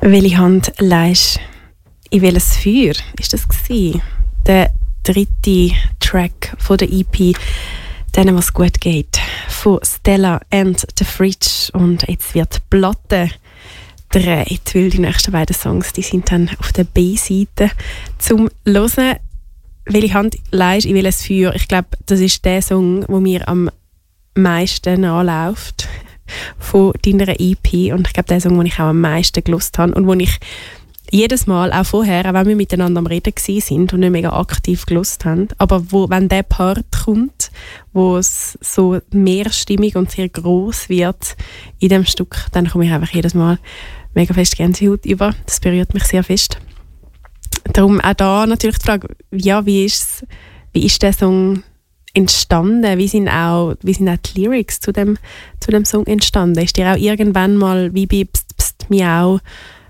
Welche Hand leist in welches Feuer ist das gewesen? Der dritte Track von der EP «Denen, was gut geht» von Stella and the Fridge. Und jetzt wird die Platte gedreht, weil die nächsten beiden Songs, die sind dann auf der B-Seite zum Hören. «Welche Hand leist in welches Feuer?» Ich glaube, das ist der Song, der mir am meisten anläuft von deiner EP. Und ich glaube, der Song, den ich auch am meisten gehört habe und wo ich jedes Mal, auch vorher, auch wenn wir miteinander am Reden waren und nicht mega aktiv gehört haben, aber wenn der Part kommt, wo es so mehrstimmig und sehr gross wird in dem Stück, dann komme ich einfach jedes Mal mega fest Gänsehaut über. Das berührt mich sehr fest. Darum auch da natürlich die Frage, ja, wie ist der Song entstanden? Wie sind auch die Lyrics zu dem Song entstanden? Ist dir auch irgendwann mal wie bei Pst Miau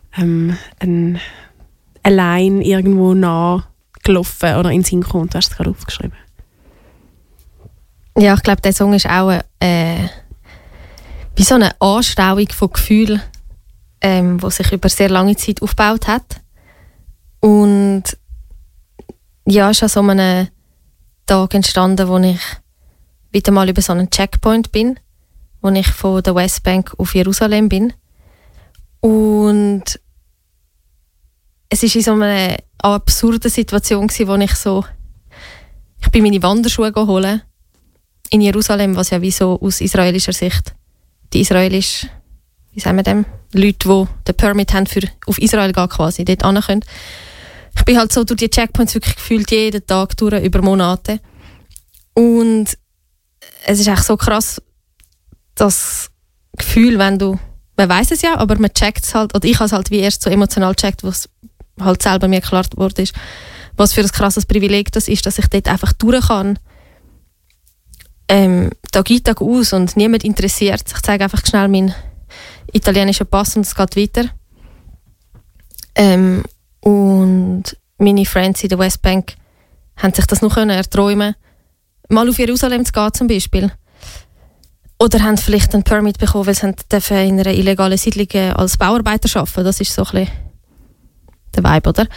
allein irgendwo nachgelaufen oder in Sinn gekommen? Du hast es gerade aufgeschrieben. Ja, ich glaube, der Song ist auch wie so eine Anstauung von Gefühlen, die sich über sehr lange Zeit aufgebaut hat. Und ja, ist an so einem Tag entstanden, wo ich wieder mal über so einen Checkpoint bin, wo ich von der Westbank auf Jerusalem bin. Und es war in so einer absurden Situation, wo ich bin meine Wanderschuhe holen in Jerusalem, was ja wie so aus israelischer Sicht die israelischen, wie sagen wir dem, Leute, die den Permit haben für auf Israel gehen quasi, dort hin können. Ich bin halt so durch die Checkpoints wirklich gefühlt jeden Tag durch, über Monate. Und es ist echt so krass, das Gefühl, man weiss es ja, aber man checkt es halt, oder ich habe es halt wie erst so emotional gecheckt, was halt selber mir klar geworden ist, was für ein krasses Privileg das ist, dass ich dort einfach durch kann. Tag ein, Tag aus und niemand interessiert. Ich zeige einfach schnell meinen italienischen Pass und es geht weiter. Und meine Friends in der Westbank haben sich das noch erträumen, mal auf Jerusalem zu gehen zum Beispiel. Oder haben vielleicht einen Permit bekommen, weil sie in einer illegalen Siedlung als Bauarbeiter arbeiten. Das ist so ein bisschen der Vibe, oder?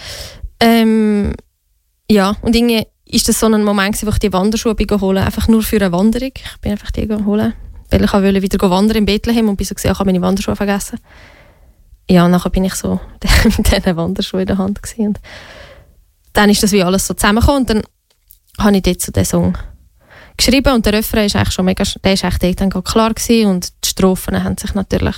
Ja, und irgendwie ist das so ein Moment, wo ich die Wanderschuhe holen, einfach nur für eine Wanderung. Ich bin einfach die holen, weil ich wollte wieder wandern in Bethlehem und bin so gesehen, ich habe meine Wanderschuhe vergessen. Ja, und nachher bin ich so mit diesen Wanderschuhen in der Hand gewesen. Und dann ist das wie alles so zusammengekommen und dann habe ich dort so den Song geschrieben und der Refrain ist eigentlich schon mega, der ist eigentlich dann klar gewesen und die Strophen haben sich natürlich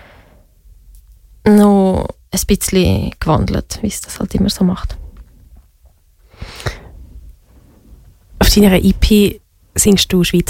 noch ein bisschen gewandelt, wie es das halt immer so macht. Auf deiner EP singst du Schweizer